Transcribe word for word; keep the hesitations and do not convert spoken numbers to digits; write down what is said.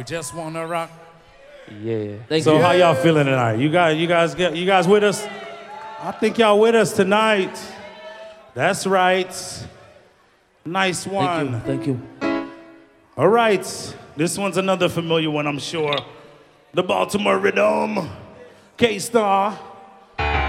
We just wanna rock. Yeah. Thank so you. how y'all feeling tonight? You guys, you guys get, you guys with us? I think y'all with us tonight. That's right. Nice one. Thank you. Thank you. All right. This one's another familiar one, I'm sure. The Baltimore Rhythm. K-Star.